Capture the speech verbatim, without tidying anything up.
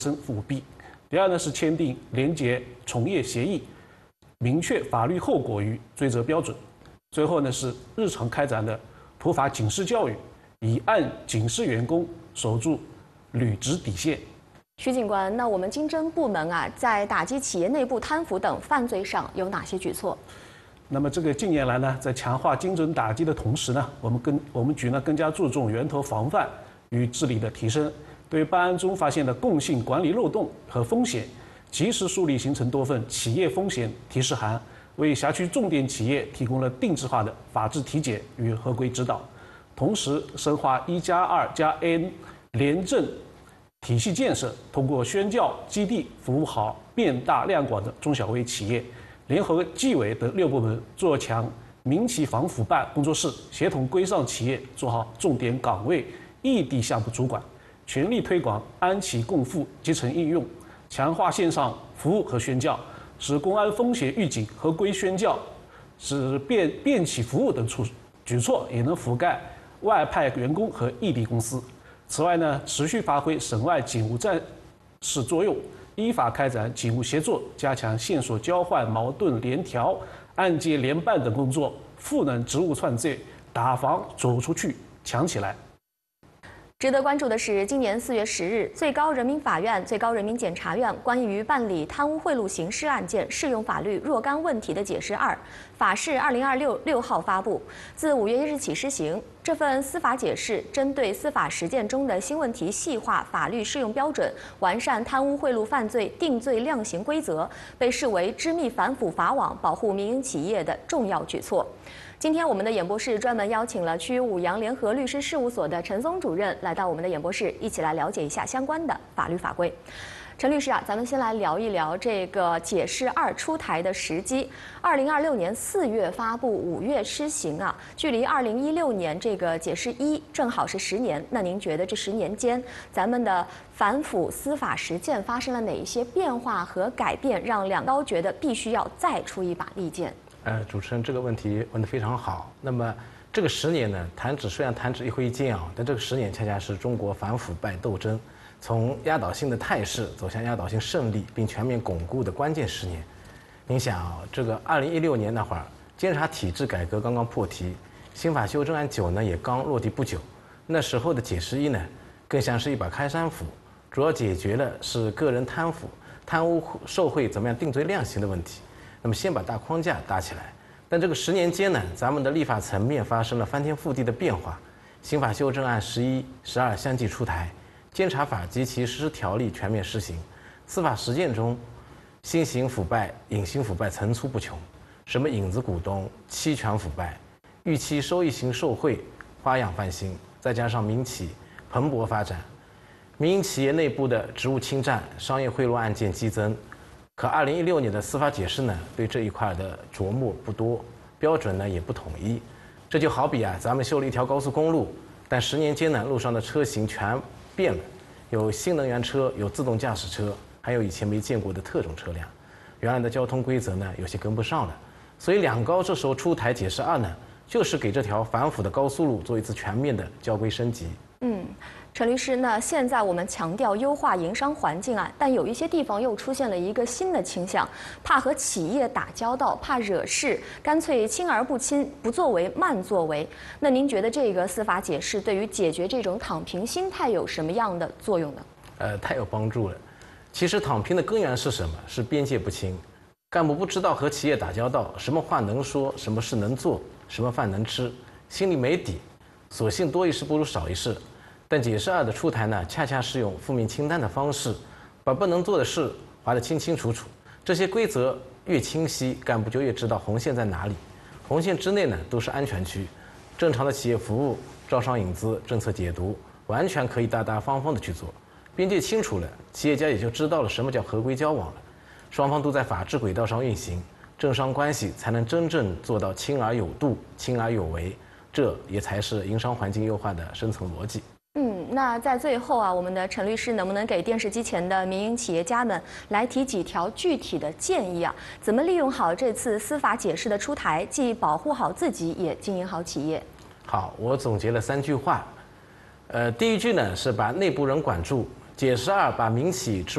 生舞弊。第二呢是签订廉洁从业协议，明确法律后果与追责标准。最后呢是日常开展的普法警示教育，以案警示员工守住履职底线。 徐警官，那我们经侦部门啊，在打击企业内部贪腐等犯罪上有哪些举措？ 那么这个近年来呢，在强化精准打击的同时呢，我们更我们局呢更加注重源头防范与治理的提升，对办案中发现的共性管理漏洞和风险，及时梳理形成多份企业风险提示函，为辖区重点企业提供了定制化的法治体检与合规指导，同时深化一加二加 N 廉政体系建设，通过宣教基地服务好变大量广的中小微企业，联合纪委等六部门做强民企防腐办工作室，协同规上企业做好重点岗位异地项目主管，全力推广安企共付集成应用，强化线上服务和宣教，使公安风险预警、合规宣教、使便便企服务等处举措也能覆盖外派员工和异地公司。此外呢，持续发挥省外警务战士作用，依法开展警务协作，加强线索交换、矛盾联调、案件联办等工作，赋能职务犯罪，打防走出去、强起来。 值得关注的是，今年四月十日，最高人民法院、最高人民检察院关于办理贪污贿赂刑事案件适用法律若干问题的解释二（法释二零二六）六号发布，自五月一日起施行。这份司法解释针对司法实践中的新问题细化法律适用标准，完善贪污贿赂犯罪定罪量刑规则，被视为织密反腐法网、保护民营企业的重要举措。今天我们的演播室专门邀请了区五羊联合律师事务所的陈松主任来到我们的演播室，一起来了解一下相关的法律法规。陈律师啊，咱们先来聊一聊这个解释二出台的时机。二零二六年四月发布，五月施行啊，距离二零一六年这个解释一正好是十年。那您觉得这十年间，咱们的反腐司法实践发生了哪一些变化和改变，让两高觉得必须要再出一把利剑？ 呃，主持人这个问题问得非常好。那么这个十年呢，弹指虽然弹指一挥间啊，但这个十年恰恰是中国反腐败斗争从压倒性的态势走向压倒性胜利并全面巩固的关键十年。您想啊，这个二零一六年那会儿，监察体制改革刚刚破题，刑法修正案九呢也刚落地不久，那时候的解释一呢，更像是一把开山斧，主要解决了是个人贪腐、贪污受贿怎么样定罪量刑的问题。那么先把大框架搭起来，但这个十年间呢，咱们的立法层面发生了翻天覆地的变化，刑法修正案十一、十二相继出台，监察法及其实施条例全面施行，司法实践中，新型腐败、隐形腐败层出不穷，什么影子股东、期权腐败、预期收益型受贿花样翻新，再加上民企蓬勃发展，民营企业内部的职务侵占、商业贿赂案件激增。可二零一六年的司法解释呢，对这一块的琢磨不多，标准呢也不统一。这就好比啊，咱们修了一条高速公路，但十年间呢，路上的车型全变了，有新能源车，有自动驾驶车，还有以前没见过的特种车辆。原来的交通规则呢，有些跟不上了。所以两高这时候出台解释二呢，就是给这条反腐的高速路做一次全面的交规升级。 嗯。陈律师，那现在我们强调优化营商环境啊，但有一些地方又出现了一个新的倾向，怕和企业打交道，怕惹事，干脆轻而不亲，不作为，慢作为。那您觉得这个司法解释对于解决这种躺平心态有什么样的作用呢？ 呃，太有帮助了。其实躺平的根源是什么？是边界不清，干部不知道和企业打交道，什么话能说，什么事能做，什么饭能吃，心里没底，索性多一事不如少一事。但解释二的出台呢，恰恰是用负面清单的方式，把不能做的事划得清清楚楚。这些规则越清晰，干部就越知道红线在哪里。红线之内呢，都是安全区。正常的企业服务、招商引资、政策解读，完全可以大大方方的去做。边界清楚了，企业家也就知道了什么叫合规交往了。双方都在法治轨道上运行，政商关系才能真正做到轻而有度、轻而有为。这也才是营商环境优化的深层逻辑。 嗯，那在最后啊，我们的陈律师能不能给电视机前的民营企业家们来提几条具体的建议啊？怎么利用好这次司法解释的出台，既保护好自己，也经营好企业？ 好，我总结了三句话。呃，第一句呢是把内部人管住，解释二把民企